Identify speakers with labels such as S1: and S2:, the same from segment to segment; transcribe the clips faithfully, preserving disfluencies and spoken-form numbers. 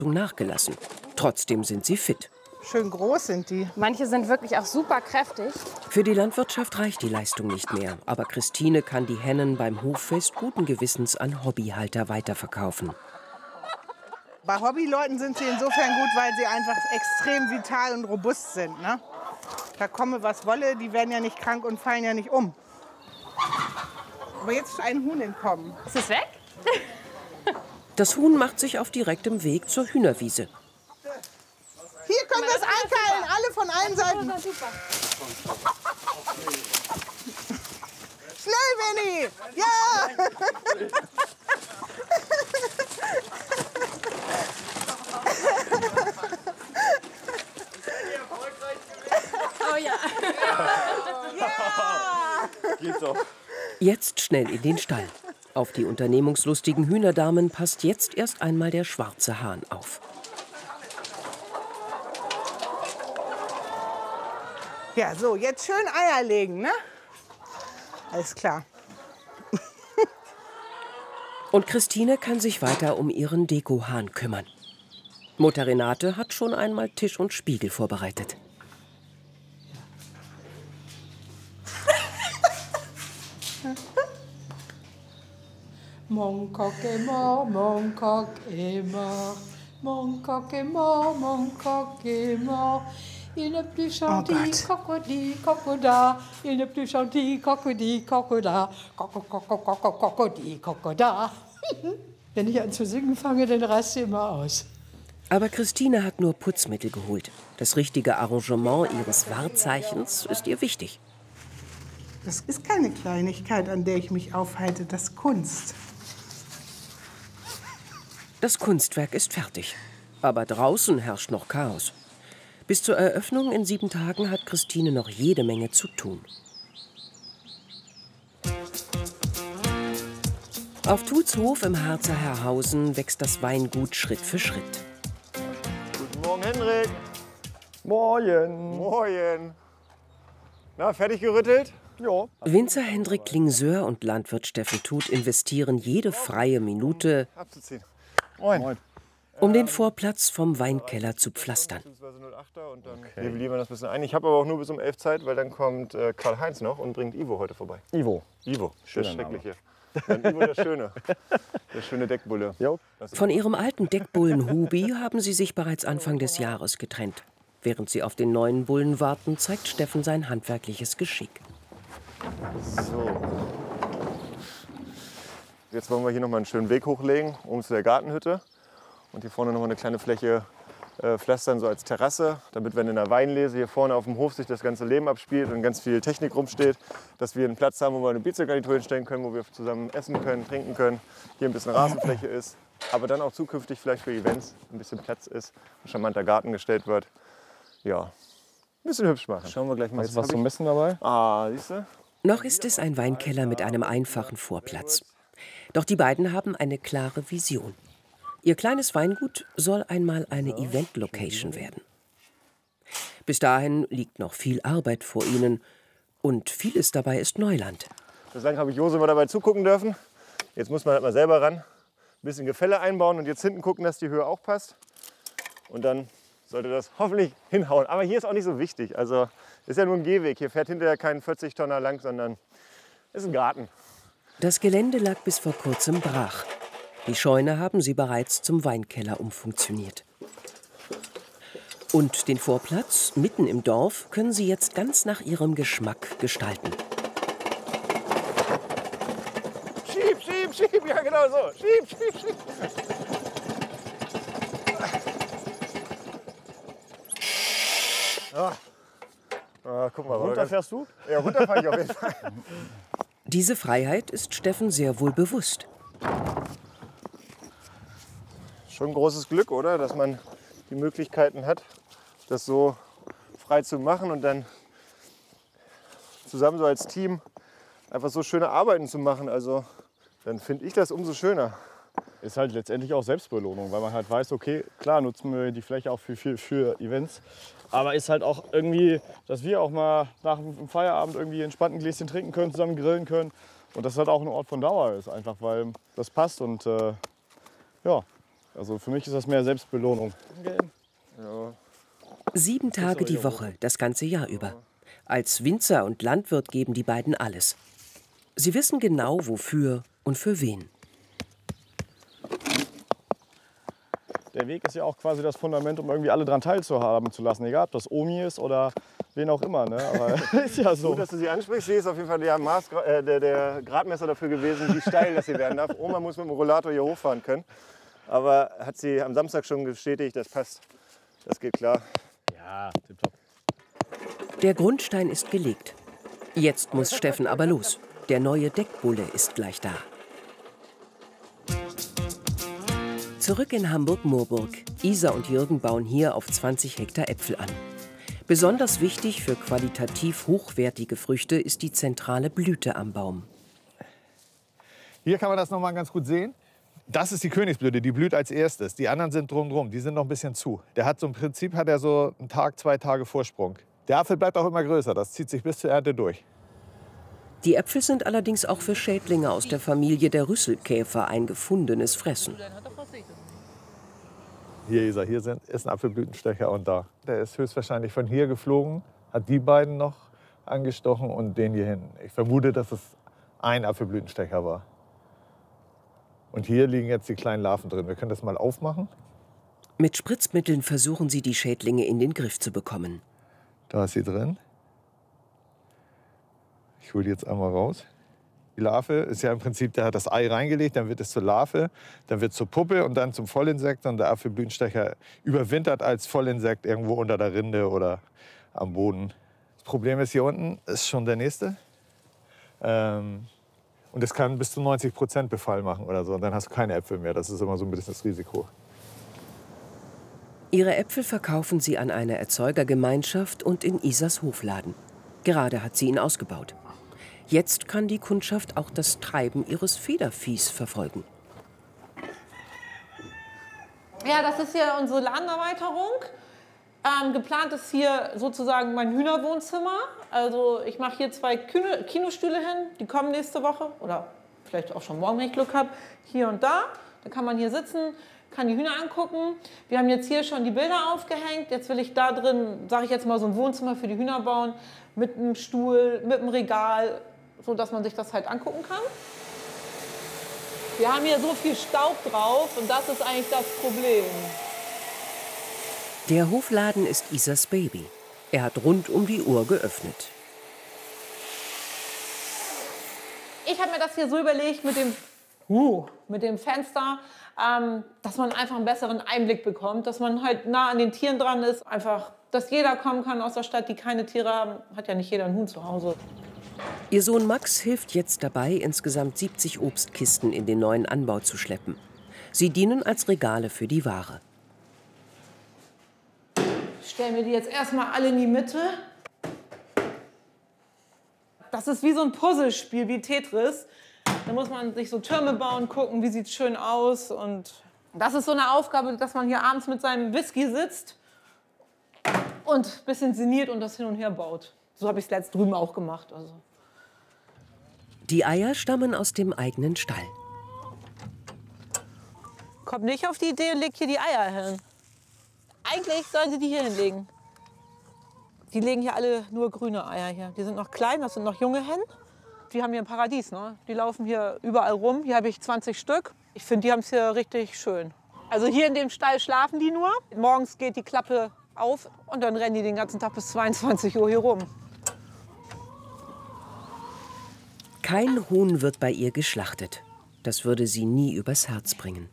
S1: nachgelassen. Trotzdem sind sie fit.
S2: Schön groß sind die.
S3: Manche sind wirklich auch super kräftig.
S1: Für die Landwirtschaft reicht die Leistung nicht mehr. Aber Christine kann die Hennen beim Hoffest guten Gewissens an Hobbyhalter weiterverkaufen.
S2: Bei Hobbyleuten sind sie insofern gut, weil sie einfach extrem vital und robust sind. Ne? Da komme was wolle, die werden ja nicht krank und fallen ja nicht um. Aber jetzt ist ein Huhn entkommen.
S3: Ist es weg?
S1: Das Huhn macht sich auf direktem Weg zur Hühnerwiese.
S2: Hier können wir es einkeilen, alle von allen Seiten. Schnell, Benni! Ja!
S3: Oh ja.
S2: Ja!
S4: Geht doch.
S1: Jetzt schnell in den Stall. Auf die unternehmungslustigen Hühnerdamen passt jetzt erst einmal der schwarze Hahn auf.
S2: Ja, so, jetzt schön Eier legen, ne? Alles klar.
S1: Und Christine kann sich weiter um ihren Dekohahn kümmern. Mutter Renate hat schon einmal Tisch und Spiegel vorbereitet.
S5: Mon coq est mort, mon coq est mort. Mon coq est mort, mon coq est mort. Il n'est plus gentil, crocodile, crocodile. Il n'est plus gentil, crocodile, crocodile. Crocodile, crocodile. Wenn ich an zu singen fange, dann raste ich immer aus.
S1: Aber Christine hat nur Putzmittel geholt. Das richtige Arrangement ihres Wahrzeichens ist ihr wichtig.
S2: Das ist keine Kleinigkeit, an der ich mich aufhalte, das ist Kunst.
S1: Das Kunstwerk ist fertig. Aber draußen herrscht noch Chaos. Bis zur Eröffnung in sieben Tagen hat Christine noch jede Menge zu tun. Auf Tuts Hof im Harzer Herrhausen wächst das Weingut Schritt für Schritt.
S4: Guten Morgen, Henrik. Moin. Moin. Na, fertig gerüttelt? Ja.
S1: Winzer Hendrik Klingseur und Landwirt Steffen Tut investieren jede freie Minute,
S4: Abzuziehen. Moin.
S1: um den Vorplatz vom Weinkeller zu pflastern.
S4: Okay. Wir liefern das ein bisschen ein. Ich habe aber auch nur bis um elf Zeit, weil dann kommt äh, Karl-Heinz noch und bringt Ivo heute vorbei.
S6: Ivo.
S4: Ivo, der Schreckliche. Dann Ivo der Schöne. Der schöne Deckbulle.
S6: Jo.
S1: Von ihrem alten Deckbullen Hubi haben sie sich bereits Anfang des Jahres getrennt. Während sie auf den neuen Bullen warten, zeigt Steffen sein handwerkliches Geschick.
S4: So. Jetzt wollen wir hier noch mal einen schönen Weg hochlegen, um zu der Gartenhütte. Und hier vorne noch mal eine kleine Fläche äh, pflastern, so als Terrasse, damit, wenn in der Weinlese hier vorne auf dem Hof sich das ganze Leben abspielt und ganz viel Technik rumsteht, dass wir einen Platz haben, wo wir eine Bierzeltgarnitur hinstellen können, wo wir zusammen essen können, trinken können, hier ein bisschen Rasenfläche ist, aber dann auch zukünftig vielleicht für Events ein bisschen Platz ist, ein charmanter Garten gestellt wird. Ja, ein bisschen hübsch machen. Schauen wir gleich mal.
S6: Hast du was zum Messen dabei?
S4: Ah, siehst du?
S1: Noch ist es ein Weinkeller mit einem einfachen Vorplatz. Doch die beiden haben eine klare Vision. Ihr kleines Weingut soll einmal eine Event-Location werden. Bis dahin liegt noch viel Arbeit vor ihnen und vieles dabei ist Neuland.
S4: Bislang habe ich Jose mal dabei zugucken dürfen. Jetzt muss man halt mal selber ran, ein bisschen Gefälle einbauen und jetzt hinten gucken, dass die Höhe auch passt. Und dann sollte das hoffentlich hinhauen. Aber hier ist auch nicht so wichtig. Also ist ja nur ein Gehweg. Hier fährt hinterher kein vierzig Tonner lang, sondern ist ein Garten.
S1: Das Gelände lag bis vor kurzem brach. Die Scheune haben sie bereits zum Weinkeller umfunktioniert. Und den Vorplatz mitten im Dorf können sie jetzt ganz nach ihrem Geschmack gestalten.
S4: Schieb, schieb, schieb, ja genau so. Schieb, schieb, schieb. Ah. Ah, guck mal,
S6: runter fährst du?
S4: Ja, runter fahre ich auf jeden Fall.
S1: Diese Freiheit ist Steffen sehr wohl bewusst.
S4: Schon ein großes Glück, oder? Dass man die Möglichkeiten hat, das so frei zu machen und dann zusammen so als Team einfach so schöne Arbeiten zu machen. Also dann finde ich das umso schöner.
S6: Ist halt letztendlich auch Selbstbelohnung, weil man halt weiß, okay, klar nutzen wir die Fläche auch für, für, für Events. Aber ist halt auch irgendwie, dass wir auch mal nach dem Feierabend irgendwie entspannt ein Gläschen trinken können, zusammen grillen können. Und das halt auch ein Ort von Dauer ist, einfach weil das passt und äh, ja. Also für mich ist das mehr Selbstbelohnung.
S4: Ja.
S1: Sieben Tage die Woche, das ganze Jahr über. Als Winzer und Landwirt geben die beiden alles. Sie wissen genau, wofür und für wen.
S6: Der Weg ist ja auch quasi das Fundament, um irgendwie alle daran teilzuhaben zu lassen. Egal, ob das Omi ist oder wen auch immer. Ne? Aber ist ja so.
S4: Gut, dass du sie ansprichst. Sie ist auf jeden Fall der, Maß, äh, der, der Gradmesser dafür gewesen, wie steil das hier werden darf. Oma muss mit dem Rollator hier hochfahren können. Aber hat sie am Samstag schon bestätigt, das passt. Das geht klar.
S6: Ja, tipptopp.
S1: Der Grundstein ist gelegt. Jetzt muss Steffen aber los. Der neue Deckbulle ist gleich da. Zurück in Hamburg-Moorburg. Isa und Jürgen bauen hier auf zwanzig Hektar Äpfel an. Besonders wichtig für qualitativ hochwertige Früchte ist die zentrale Blüte am Baum.
S7: Hier kann man das noch mal ganz gut sehen. Das ist die Königsblüte, die blüht als erstes. Die anderen sind drumherum, die sind noch ein bisschen zu. Der hat so im Prinzip hat er so einen Tag, zwei Tage Vorsprung. Der Apfel bleibt auch immer größer, das zieht sich bis zur Ernte durch.
S1: Die Äpfel sind allerdings auch für Schädlinge aus der Familie der Rüsselkäfer ein gefundenes Fressen.
S7: Hier ist er, hier sind, ist ein Apfelblütenstecher und da. Der ist höchstwahrscheinlich von hier geflogen, hat die beiden noch angestochen und den hier hinten. Ich vermute, dass es ein Apfelblütenstecher war. Und hier liegen jetzt die kleinen Larven drin. Wir können das mal aufmachen.
S1: Mit Spritzmitteln versuchen sie, die Schädlinge in den Griff zu bekommen.
S7: Da ist sie drin. Ich hole die jetzt einmal raus. Die Larve ist ja im Prinzip, der hat das Ei reingelegt, dann wird es zur Larve, dann wird es zur Puppe und dann zum Vollinsekt. Und der Apfelblütenstecher überwintert als Vollinsekt irgendwo unter der Rinde oder am Boden. Das Problem ist, hier unten ist schon der nächste. Ähm, und es kann bis zu neunzig Prozent Befall machen oder so. Und dann hast du keine Äpfel mehr. Das ist immer so ein bisschen das Risiko.
S1: Ihre Äpfel verkaufen sie an eine Erzeugergemeinschaft und in Isas Hofladen. Gerade hat sie ihn ausgebaut. Jetzt kann die Kundschaft auch das Treiben ihres Federviehs verfolgen.
S3: Ja, das ist hier unsere Ladenerweiterung. Ähm, geplant ist hier sozusagen mein Hühnerwohnzimmer. Also ich mache hier zwei Kino Kinostühle hin, die kommen nächste Woche oder vielleicht auch schon morgen, wenn ich Glück habe, hier und da. Da kann man hier sitzen, kann die Hühner angucken. Wir haben jetzt hier schon die Bilder aufgehängt. Jetzt will ich da drin, sage ich jetzt mal, so ein Wohnzimmer für die Hühner bauen mit einem Stuhl, mit einem Regal, so dass man sich das halt angucken kann. Wir haben hier so viel Staub drauf und das ist eigentlich das Problem.
S1: Der Hofladen ist Isas Baby. Er hat rund um die Uhr geöffnet.
S3: Ich habe mir das hier so überlegt mit dem, uh, mit dem Fenster, ähm, dass man einfach einen besseren Einblick bekommt, dass man halt nah an den Tieren dran ist. Einfach, dass jeder kommen kann aus der Stadt, die keine Tiere haben. Hat ja nicht jeder einen Huhn zu Hause.
S1: Ihr Sohn Max hilft jetzt dabei, insgesamt siebzig Obstkisten in den neuen Anbau zu schleppen. Sie dienen als Regale für die Ware.
S3: Stellen wir die jetzt erstmal alle in die Mitte. Das ist wie so ein Puzzlespiel, wie Tetris. Da muss man sich so Türme bauen, gucken, wie sieht es schön aus. Und das ist so eine Aufgabe, dass man hier abends mit seinem Whisky sitzt und ein bisschen sinniert und das hin und her baut. So habe ich es letzt drüben auch gemacht. Also.
S1: Die Eier stammen aus dem eigenen Stall.
S3: Kommt nicht auf die Idee und legt hier die Eier hin. Eigentlich sollen sie die hier hinlegen. Die legen hier alle nur grüne Eier hier. Die sind noch klein, das sind noch junge Hennen. Die haben hier ein Paradies, ne? Die laufen hier überall rum. Hier habe ich zwanzig Stück. Ich finde, die haben es hier richtig schön. Also hier in dem Stall schlafen die nur. Morgens geht die Klappe auf und dann rennen die den ganzen Tag bis zweiundzwanzig Uhr hier rum.
S1: Kein Huhn wird bei ihr geschlachtet. Das würde sie nie übers Herz bringen.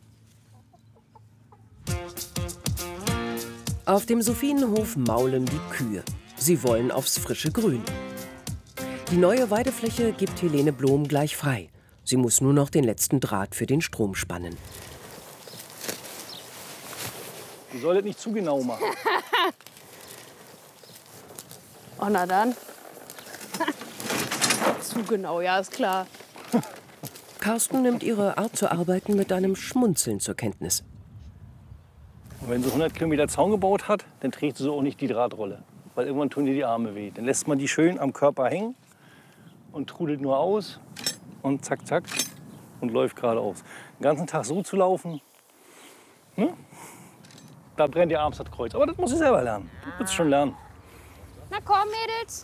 S1: Auf dem Sophienhof maulen die Kühe. Sie wollen aufs frische Grün. Die neue Weidefläche gibt Helene Blom gleich frei. Sie muss nur noch den letzten Draht für den Strom spannen.
S8: Ihr solltet nicht zu genau machen.
S5: Oh, na dann. Zu genau, ja, ist klar.
S1: Carsten nimmt ihre Art zu arbeiten mit einem Schmunzeln zur Kenntnis.
S8: Und wenn sie hundert Kilometer Zaun gebaut hat, dann trägt sie so auch nicht die Drahtrolle. Weil irgendwann tun ihr die Arme weh. Dann lässt man die schön am Körper hängen und trudelt nur aus und zack, zack und läuft geradeaus. Den ganzen Tag so zu laufen, Ne? Da brennt ihr abends das Kreuz. Aber das muss ich selber lernen. Das wird schon lernen.
S9: Na komm, Mädels.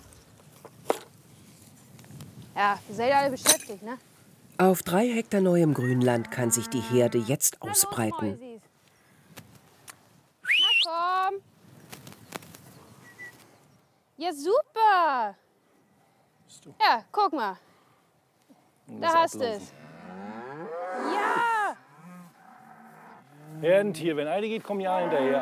S9: Ja, ihr seid alle beschäftigt, ne?
S1: Auf drei Hektar neuem Grünland kann sich die Herde jetzt
S9: Na los,
S1: ausbreiten.
S9: Mäusis. Na komm. Ja, super. Ja, guck mal. Da hast du es. Ja.
S8: Herdentier, wenn eine geht, kommen ja hinterher.